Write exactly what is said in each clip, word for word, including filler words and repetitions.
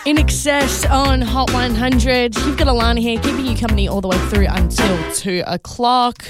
In Excess on Hot one hundred. You've got Alana here, keeping you company all the way through until two o'clock.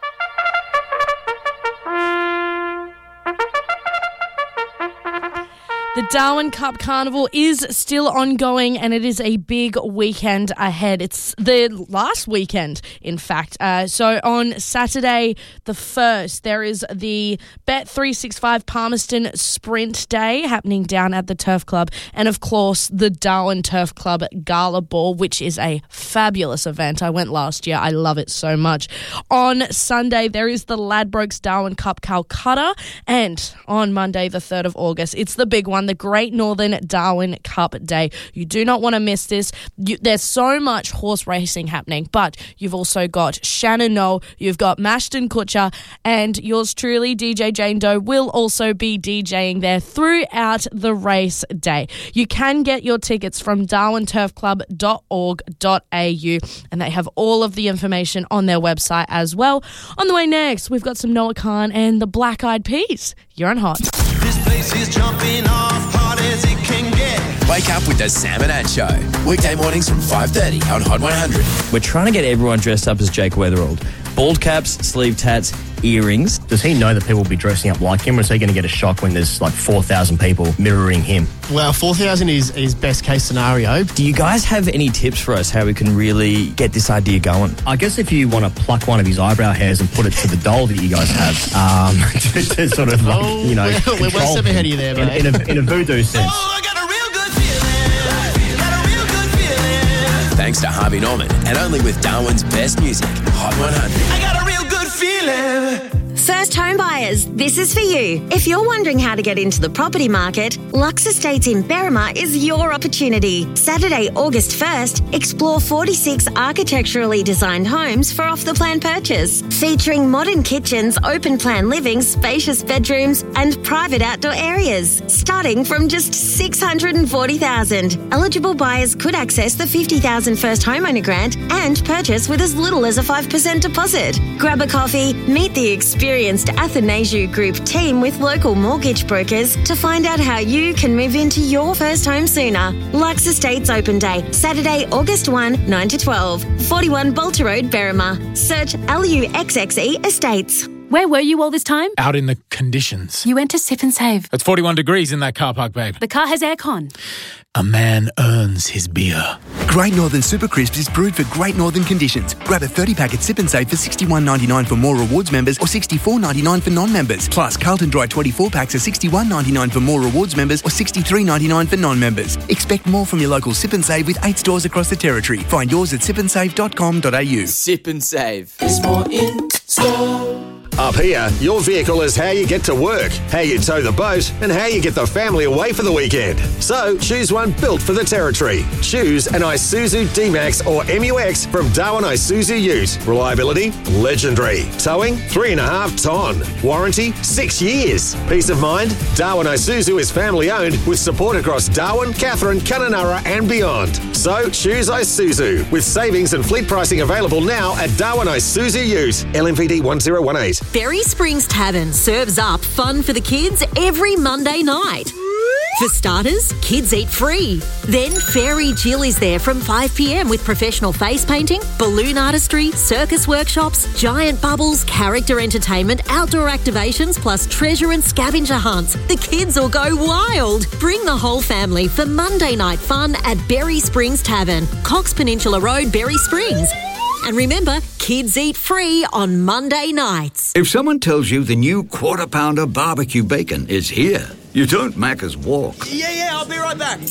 The Darwin Cup Carnival is still ongoing and it is a big weekend ahead. It's the last weekend, in fact. Uh, so on Saturday the first, there is the Bet three sixty-five Palmerston Sprint Day happening down at the Turf Club. And, of course, the Darwin Turf Club Gala Ball, which is a fabulous event. I went last year. I love it so much. On Sunday, there is the Ladbrokes Darwin Cup Calcutta. And on Monday, the third of August, it's the big one, the Great Northern Darwin Cup Day. You do not want to miss this. You, there's so much horse racing happening, but you've also got Shannon Knoll, you've got Mashton Kutcher, and yours truly, D J Jane Doe, will also be DJing there throughout the race day. You can get your tickets from darwin turf club dot org dot a u, and they have all of the information on their website as well. On the way next, we've got some Noah Khan and the Black Eyed Peas. You're on Hot. This place is jumping off hard as it can get. Wake up with the Sam and Ann Show. Weekday mornings from five thirty on Hot one hundred. We're trying to get everyone dressed up as Jake Weatherald. Bald caps, sleeve tats, earrings. Does he know that people will be dressing up like him, or is he going to get a shock when there's like four thousand people mirroring him? Well, four thousand is, is best case scenario. Do you guys have any tips for us how we can really get this idea going? I guess if you want to pluck one of his eyebrow hairs and put it to the doll that you guys have, um, to, to sort of like, oh, you know, we're, we're one step ahead of you there, mate. In, in, a, in a voodoo sense. Oh, I got a real good feeling. Got a real good feeling. Thanks to Harvey Norman, and only with Darwin's best music, Hot one hundred. I got a real good feeling. First home buyers, this is for you. If you're wondering how to get into the property market, Lux Estates in Berrima is your opportunity. Saturday, August first, explore forty-six architecturally designed homes for off-the-plan purchase, featuring modern kitchens, open-plan living, spacious bedrooms, and private outdoor areas, starting from just six hundred forty thousand dollars. Eligible buyers could access the fifty thousand dollars first homeowner grant and purchase with as little as a five percent deposit. Grab a coffee, meet the experienced Athanasiu Group team with local mortgage brokers to find out how you can move into your first home sooner. Lux Estates Open Day, Saturday, August first, nine to twelve, forty-one Bolter Road, Berrima. Search L U X X E Estates. Where were you all this time? Out in the conditions. You went to Sip and Save. It's forty-one degrees in that car park, babe. The car has aircon. A man earns his beer. Great Northern Super Crisps is brewed for Great Northern conditions. Grab a thirty pack at Sip and Save for sixty-one ninety-nine for more rewards members or sixty-four ninety-nine for non-members. Plus, Carlton Dry twenty-four packs are sixty-one ninety-nine for more rewards members or sixty-three ninety-nine for non-members. Expect more from your local Sip and Save with eight stores across the territory. Find yours at sip and save dot com dot a u. Sip and Save. There's more in store. Up here, your vehicle is how you get to work, how you tow the boat, and how you get the family away for the weekend. So, choose one built for the territory. Choose an Isuzu D-Max or M U X from Darwin Isuzu Ute. Reliability, legendary. Towing, three and a half ton. Warranty, six years. Peace of mind, Darwin Isuzu is family owned with support across Darwin, Katherine, Kununurra and beyond. So, choose Isuzu with savings and fleet pricing available now at Darwin Isuzu Ute. L M P D one zero one eight. Berry Springs Tavern serves up fun for the kids every Monday night. For starters, kids eat free. Then Fairy Jill is there from five p.m. with professional face painting, balloon artistry, circus workshops, giant bubbles, character entertainment, outdoor activations, plus treasure and scavenger hunts. The kids will go wild. Bring the whole family for Monday night fun at Berry Springs Tavern, Cox Peninsula Road, Berry Springs. And remember, kids eat free on Monday nights. If someone tells you the new Quarter Pounder barbecue bacon is here, you don't Macca's walk. Yeah, yeah, I'll be right back.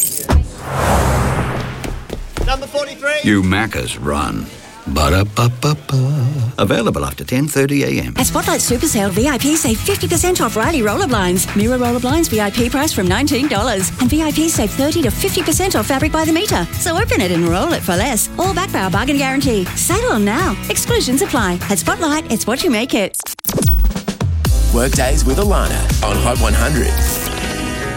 Number forty-three. You Macca's run. Ba-da-ba-ba-ba. Available after ten thirty a.m. At Spotlight Super Sale, V I P save fifty percent off Riley roller blinds. Mirror roller blinds V I P price from nineteen dollars. And V I P save thirty to fifty percent off fabric by the metre. So open it and roll it for less. All backed by our bargain guarantee. Sale on now. Exclusions apply. At Spotlight, it's what you make it. Workdays with Alana on Hot one hundred.